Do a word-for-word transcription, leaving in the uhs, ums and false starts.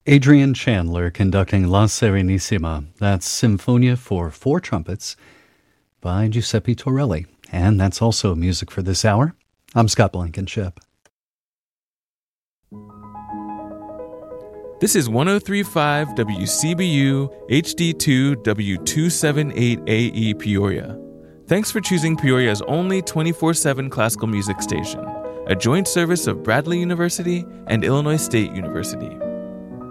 Adrian Chandler conducting La Serenissima. That's Symphonia for Four Trumpets by Giuseppe Torelli. And that's also music for this hour. I'm Scott Blankenship. This is one oh three point five W C B U H D two W two seventy-eight A E Peoria. Thanks for choosing Peoria's only twenty-four seven classical music station, a joint service of Bradley University and Illinois State University.